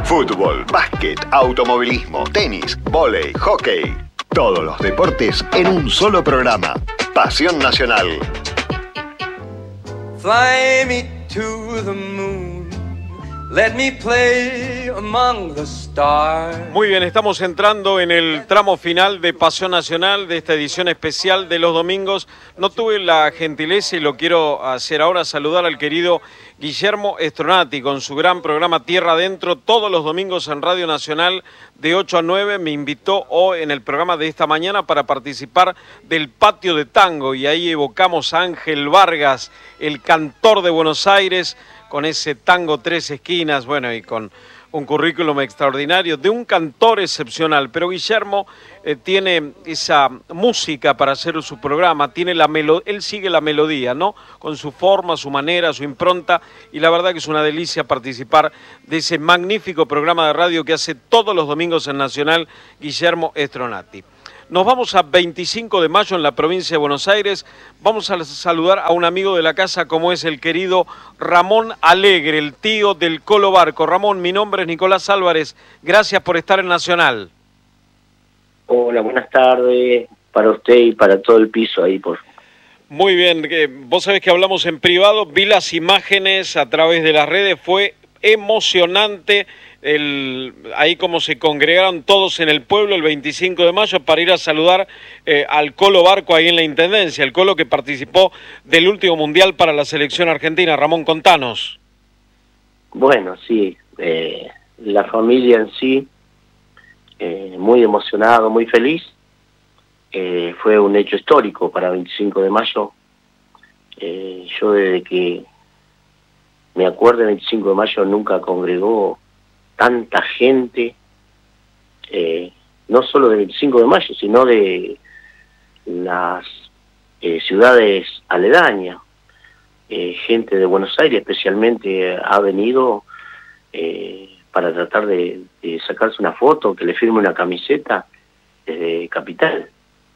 Fútbol, básquet, automovilismo, tenis, vóley, hockey. Todos los deportes en un solo programa. Pasión Nacional. Fly me to the moon. Let me play among the stars. Muy bien, estamos entrando en el tramo final de Pasión Nacional, de esta edición especial de los domingos. No tuve la gentileza, y lo quiero hacer ahora, saludar al querido Guillermo Stronati con su gran programa Tierra Adentro, todos los domingos en Radio Nacional de 8 a 9. Me invitó hoy en el programa de esta mañana para participar del Patio de Tango, y ahí evocamos a Ángel Vargas, el cantor de Buenos Aires, con ese tango Tres Esquinas, bueno, y con un currículum extraordinario de un cantor excepcional. Pero Guillermo tiene esa música para hacer su programa, tiene él sigue la melodía, ¿no? Con su forma, su manera, su impronta, y la verdad que es una delicia participar de ese magnífico programa de radio que hace todos los domingos en Nacional, Guillermo Stronati. Nos vamos a 25 de mayo en la provincia de Buenos Aires. Vamos a saludar a un amigo de la casa como es el querido Ramón Alegre, el tío del Colo Barco. Ramón, mi nombre es Nicolás Álvarez. Gracias por estar en Nacional. Hola, buenas tardes para usted y para todo el piso ahí, por favor. Muy bien, vos sabés que hablamos en privado, vi las imágenes a través de las redes, fue emocionante ahí como se congregaron todos en el pueblo el 25 de mayo para ir a saludar al Colo Barco ahí en la Intendencia, el Colo que participó del último Mundial para la selección argentina. Ramón, contanos. Bueno, sí, la familia en sí, muy emocionado, muy feliz. Fue un hecho histórico para 25 de mayo. Yo desde que me acuerdo, el 25 de mayo nunca congregó tanta gente, no solo del 25 de mayo, sino de las ciudades aledañas. Gente de Buenos Aires especialmente ha venido para tratar de sacarse una foto, que le firme una camiseta desde Capital.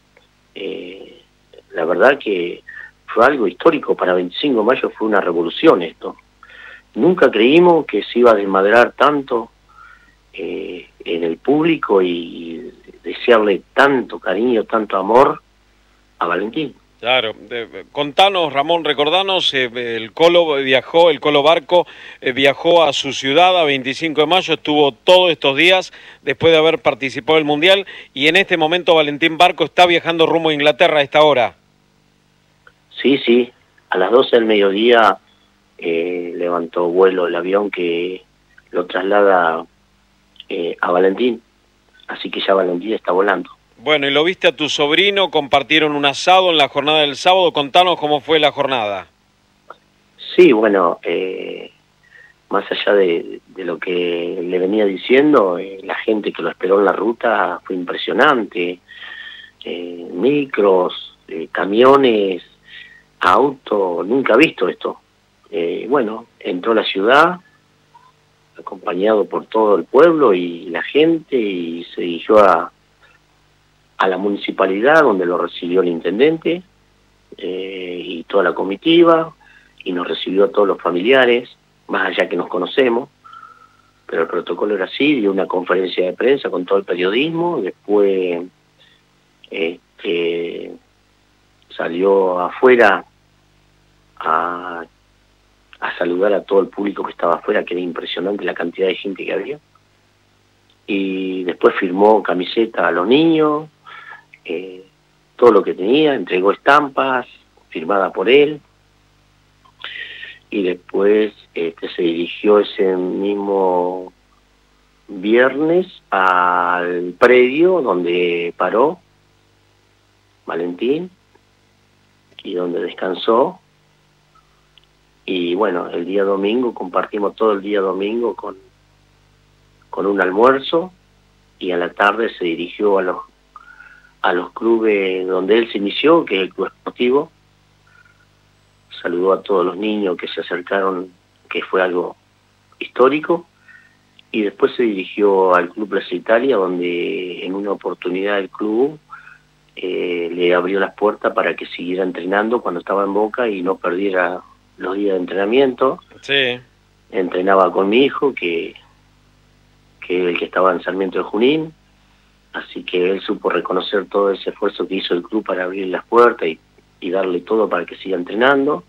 La verdad que fue algo histórico para 25 de mayo, fue una revolución esto. Nunca creímos que se iba a desmadrar tanto en el público y desearle tanto cariño, tanto amor a Valentín. Claro, contanos, Ramón, recordanos, el Colo Barco viajó a su ciudad a 25 de mayo, estuvo todos estos días después de haber participado del Mundial, y en este momento Valentín Barco está viajando rumbo a Inglaterra a esta hora. Sí, a las 12 del mediodía levantó vuelo el avión que lo traslada a Valentín, así que ya Valentín está volando. Bueno, y lo viste a tu sobrino, compartieron un asado en la jornada del sábado, contanos cómo fue la jornada. Sí, bueno, más allá de lo que le venía diciendo, la gente que lo esperó en la ruta fue impresionante, micros, camiones, autos, nunca he visto esto. Bueno, entró a la ciudad, acompañado por todo el pueblo y la gente, y se dirigió a la municipalidad, donde lo recibió el intendente y toda la comitiva, y nos recibió a todos los familiares, más allá que nos conocemos, pero el protocolo era así, dio una conferencia de prensa con todo el periodismo, después salió afuera a saludar a todo el público que estaba afuera, que era impresionante la cantidad de gente que había, y después firmó camiseta a los niños, todo lo que tenía, entregó estampas firmadas por él, y después se dirigió ese mismo viernes al predio donde paró Valentín y donde descansó. Y bueno, el día domingo compartimos todo el día domingo con un almuerzo, y a la tarde se dirigió a los clubes donde él se inició, que es el Club Esportivo. Saludó a todos los niños que se acercaron, que fue algo histórico, y después se dirigió al Club Plaza Italia, donde en una oportunidad el club le abrió las puertas para que siguiera entrenando cuando estaba en Boca y no perdiera los días de entrenamiento. Sí. Entrenaba con mi hijo, que que el que estaba en Sarmiento de Junín, así que él supo reconocer todo ese esfuerzo que hizo el club para abrir las puertas y darle todo para que siga entrenando.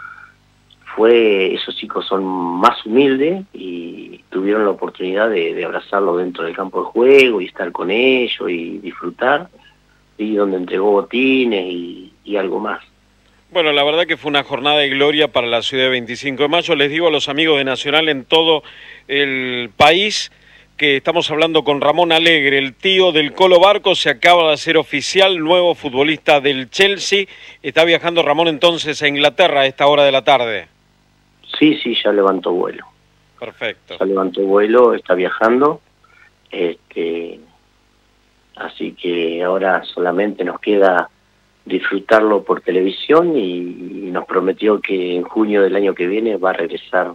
Esos chicos son más humildes y tuvieron la oportunidad de abrazarlo dentro del campo de juego y estar con ellos y disfrutar, y donde entregó botines y algo más. Bueno, la verdad que fue una jornada de gloria para la ciudad de 25 de mayo. Les digo a los amigos de Nacional en todo el país que estamos hablando con Ramón Alegre, el tío del Colo Barco. Se acaba de hacer oficial, nuevo futbolista del Chelsea. Está viajando Ramón entonces a Inglaterra a esta hora de la tarde. Sí, ya levantó vuelo. Perfecto. Ya levantó vuelo, está viajando. Así que ahora solamente nos queda disfrutarlo por televisión y nos prometió que en junio del año que viene va a regresar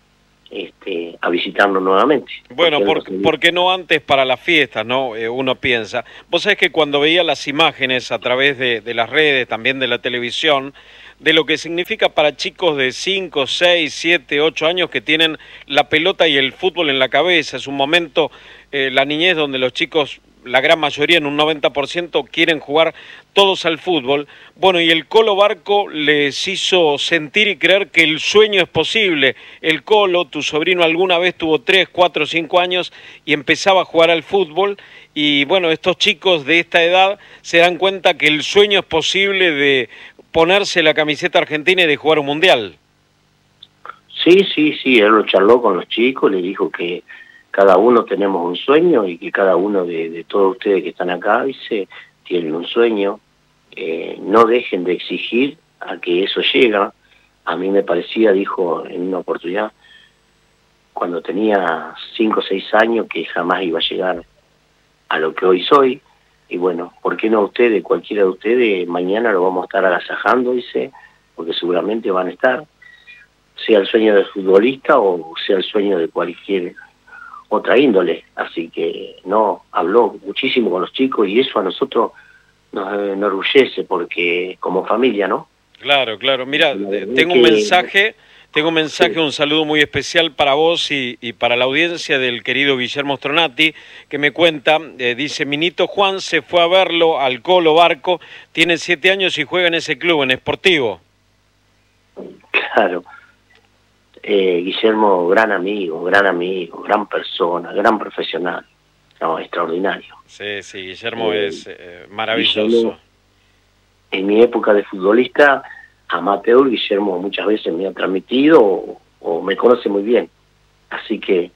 a visitarnos nuevamente. Bueno, ¿por qué no antes para las fiestas, no? Uno piensa. Vos sabés que cuando veía las imágenes a través de las redes, también de la televisión, de lo que significa para chicos de 5, 6, 7, 8 años que tienen la pelota y el fútbol en la cabeza, es un momento, la niñez, donde los chicos, la gran mayoría, en un 90%, quieren jugar todos al fútbol. Bueno, y el Colo Barco les hizo sentir y creer que el sueño es posible. El Colo, tu sobrino, alguna vez tuvo 3, 4, 5 años y empezaba a jugar al fútbol. Y bueno, estos chicos de esta edad se dan cuenta que el sueño es posible de ponerse la camiseta argentina y de jugar un mundial. Sí, él lo charló con los chicos, le dijo que cada uno tenemos un sueño y que cada uno de todos ustedes que están acá, dice, tienen un sueño. No dejen de exigir a que eso llega. A mí me parecía, dijo en una oportunidad, cuando tenía 5 o 6 años, que jamás iba a llegar a lo que hoy soy. Y bueno, ¿por qué no ustedes, cualquiera de ustedes, mañana lo vamos a estar agasajando, dice, porque seguramente van a estar, sea el sueño del futbolista o sea el sueño de cualquier otra índole. Así que no, habló muchísimo con los chicos y eso a nosotros nos enorgullece, porque como familia, ¿no? Claro. Mira, tengo un mensaje, sí, un saludo muy especial para vos y para la audiencia del querido Guillermo Stronati, que me cuenta, dice, mi nito Juan se fue a verlo al Colo Barco, tiene 7 años y juega en ese club, en Sportivo. Claro. Guillermo, gran amigo, gran persona, gran profesional, no, extraordinario. Sí, Guillermo es maravilloso. Guillermo, en mi época de futbolista amateur, Guillermo muchas veces me ha transmitido o me conoce muy bien, así que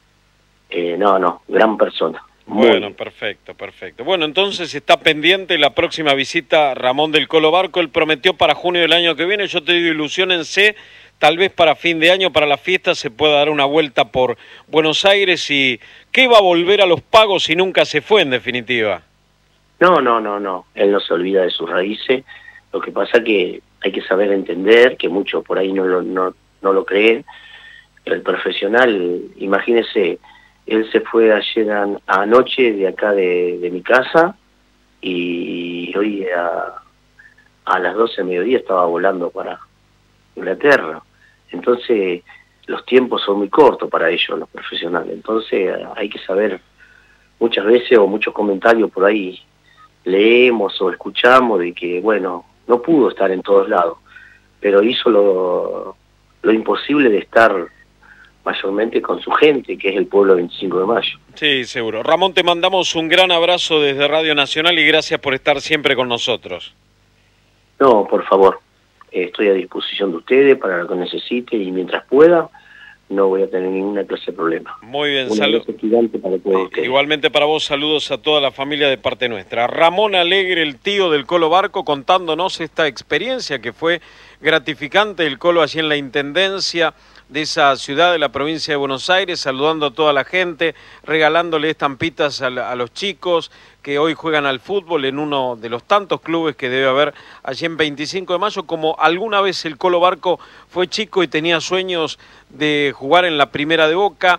gran persona. Bueno, perfecto. Bueno, entonces está pendiente la próxima visita Ramón del Colo Barco. Él prometió para junio del año que viene. Yo te digo, ilusiónense, tal vez para fin de año, para la fiesta, se pueda dar una vuelta por Buenos Aires. Y ¿qué va a volver a los pagos si nunca se fue, en definitiva? No, él no se olvida de sus raíces. Lo que pasa que hay que saber entender, que muchos por ahí no lo creen. El profesional, imagínese, él se fue ayer anoche de acá de mi casa y hoy a las 12 de mediodía estaba volando para Inglaterra. Entonces los tiempos son muy cortos para ellos, los profesionales. Entonces hay que saber, muchas veces o muchos comentarios por ahí leemos o escuchamos de que, bueno, no pudo estar en todos lados, pero hizo lo imposible de estar mayormente con su gente, que es el pueblo 25 de mayo. Sí, seguro. Ramón, te mandamos un gran abrazo desde Radio Nacional y gracias por estar siempre con nosotros. No, por favor, estoy a disposición de ustedes para lo que necesite y mientras pueda, no voy a tener ninguna clase de problema. Muy bien, saludos. Igualmente para vos, saludos a toda la familia de parte nuestra. Ramón Alegre, el tío del Colo Barco, contándonos esta experiencia que fue gratificante. El Colo allí en la Intendencia de esa ciudad de la provincia de Buenos Aires, saludando a toda la gente, regalándole estampitas a los chicos que hoy juegan al fútbol en uno de los tantos clubes que debe haber allí en 25 de mayo, como alguna vez el Colo Barco fue chico y tenía sueños de jugar en la primera de Boca,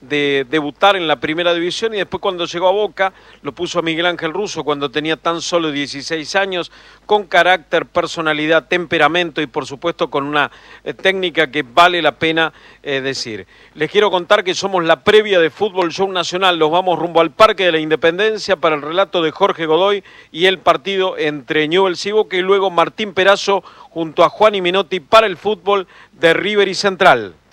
de debutar en la primera división, y después cuando llegó a Boca lo puso a Miguel Ángel Russo cuando tenía tan solo 16 años, con carácter, personalidad, temperamento y por supuesto con una técnica que vale la pena decir. Les quiero contar que somos la previa de Fútbol Show Nacional. Nos vamos rumbo al Parque de la Independencia para el relato de Jorge Godoy y el partido entre Newell's y Boca, y luego Martín Perazo junto a Juan y Menotti para el fútbol de River y Central.